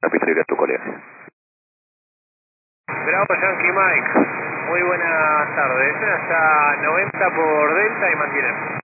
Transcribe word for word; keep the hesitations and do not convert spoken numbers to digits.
La pista a tu colega. Bravo Yankee Mike, muy buenas tardes, hasta noventa por Delta y mantiene.